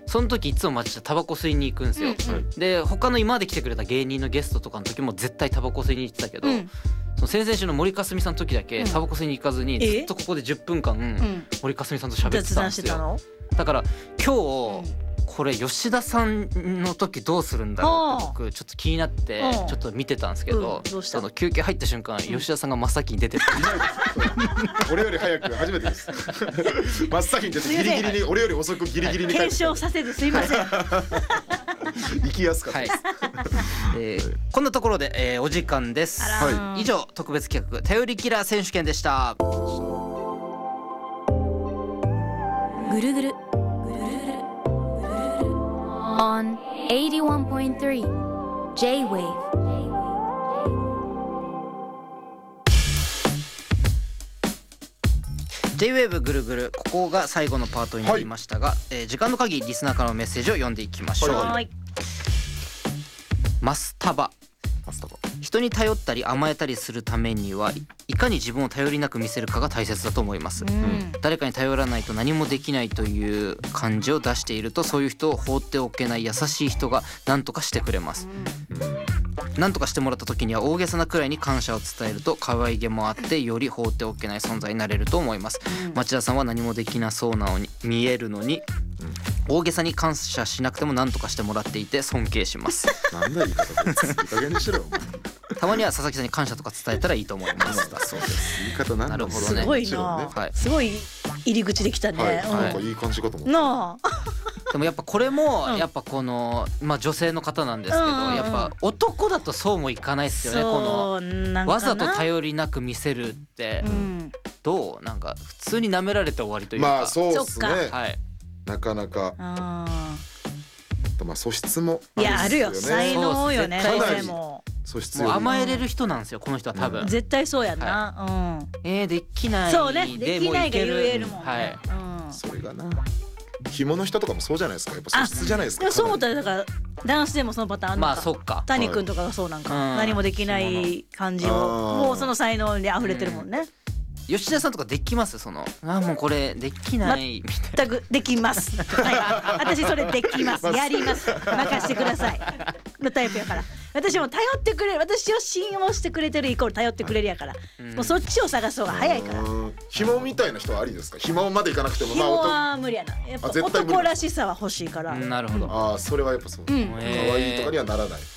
その時いつも町田タバコ吸いに行くんですよ、で他の今まで来てくれた芸人のゲストとかの時も絶対タバコ吸いに行ってたけど、その先々週の森かすみさんの時だけタバコ吸いに行かずにずっとここで10分間森かすみさんと喋ってたんですよ。だから今日これ吉田さんの時どうするんだろうって僕ちょっと気になってちょっと見てたんですけど、その休憩入った瞬間吉田さんが真っ先に出てた。 俺より早く初めてです。真っ先に出てギリギリに俺より遅くギリギリに検証させずすいません。 行きやすかったです。 こんなところでお時間です。以上特別企画頼りキラー選手権でした。 ぐるぐる on 81.3 J-Wave。 J-Wave ぐるぐる、ここが最後のパートになりましたが、時間の限りリスナーからのメッセージを読んでいきましょう。マスタバ。人に頼ったり甘えたりするためにはいかに自分を頼りなく見せるかが大切だと思います、誰かに頼らないと何もできないという感じを出していると、そういう人を放っておけない優しい人が何とかしてくれます、何とかしてもらった時には大げさなくらいに感謝を伝えると可愛げもあってより放っておけない存在になれると思います、町田さんは何もできなそうなのに見えるのに、大げさに感謝しなくても何とかしてもらっていて尊敬します。 なんだ言い方です。いい加減にしろよ。 たまには佐々木さんに感謝とか伝えたらいいと思います。だそうです。 言い方なんだ。 なるほどね。 すごいな、すごい入り口できたね。 なんかいい感じかと思った。 なあ。 でもやっぱこれもやっぱこの女性の方なんですけど、やっぱ男だとそうもいかないですよね。このわざと頼りなく見せるってどう、なんか普通に舐められて終わりというか。 まあそうですね。 はい。 なかなか。素質もいやあるよ、才能よね。 もう甘えれる人なんですよこの人は多分。 絶対そうやんな。 できない。 そうね、できないが言えるもんね。 それがな。紐の人とかもそうじゃないですか。やっぱ素質じゃないですか。 そう思ったらだから男子でもそのパターンあるのか。 まあそっか。 谷君とかがそうなんか、何もできない感じをもうその才能に溢れてるもんね。 吉田さんとかできます？もうこれできないみたいな。 全くできます。はい、私それできます。やります。任せてください。のタイプやから。私も頼ってくれる、私を信用してくれてるイコール頼ってくれるやから。もうそっちを探す方が早いから。 紐みたいな人はありですか？紐までいかなくても。 紐は無理やな。やっぱ男らしさは欲しいから。 なるほど。 ああ、それはやっぱそう。可愛いとかにはならない。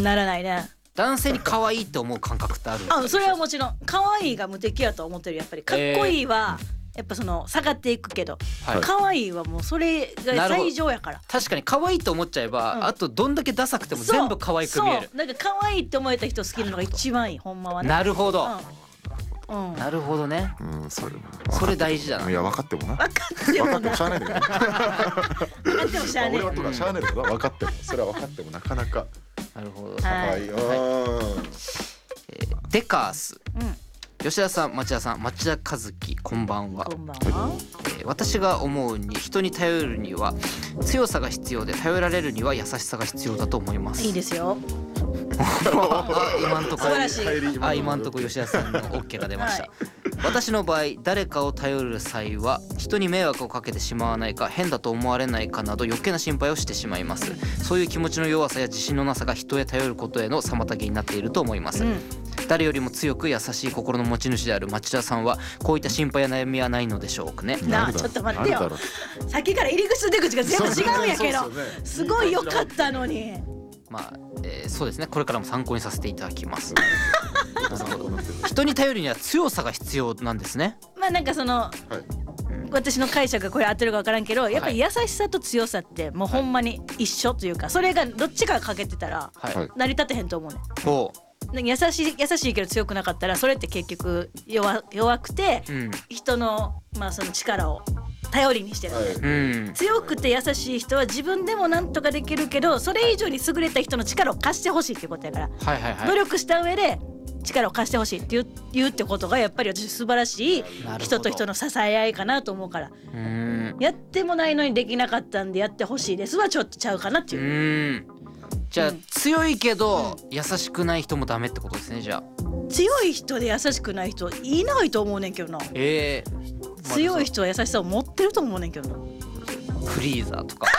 ならないね。 男性に可愛いって思う感覚ってあるんですか？ それはもちろん可愛いが無敵やと思ってる。やっぱりかっこいいはやっぱその下がっていくけど、可愛いはもうそれが最上やから。 確かに可愛いと思っちゃえば、あとどんだけダサくても全部可愛く見える。 そう、なんか可愛いって思えた人好きなのが一番いい、ほんまはね。 なるほど。なるほどね。それ大事だな。 いや分かってもな。 分かってもしゃあないんだけど。 分かってもしゃあない。 俺はとかしゃあないんだけど分かっても、それは分かってもなかなか。 なるほど。デカース。吉田さん、町田さん、町田和樹、こんばんは。私が思うに人に頼るには強さが必要で、頼られるには優しさが必要だと思います。 いいですよ。 今んとこ今んとこ吉田さんの OK が出ました。私の場合、誰かを頼る際は人に迷惑をかけてしまわないか、変だと思われないかなど余計な心配をしてしまいます。そういう気持ちの弱さや自信のなさが人へ頼ることへの妨げになっていると思います。誰よりも強く優しい心の持ち主である町田さんはこういった心配や悩みはないのでしょうかね。 なあ、ちょっと待ってよ。さっきから入り口と出口が全部違うんやけど、すごい良かったのに。 そうですね、これからも参考にさせていただきます。人に頼るには強さが必要なんですね。 なんかその、私の解釈がこれ合ってるか分からんけど、やっぱり優しさと強さってもうほんまに一緒というか、それがどっちかが欠けてたら成り立てへんと思うね。優しいけど強くなかったら、それって結局弱くて、人のその力を頼りにしてる、強くて優しい人は自分でもなんとかできるけど、それ以上に優れた人の力を貸してほしいっていうことやから、努力した上で力を貸してほしいって言うってことがやっぱり私素晴らしい人と人の支え合いかなと思うから、やってもないのにできなかったんでやってほしいですはちょっとちゃうかなっていう。 じゃあ強いけど優しくない人もダメってことですね。じゃあ強い人で優しくない人いないと思うねんけどな。強い人は優しさを持ってると思うねんけどな。 フリーザーとか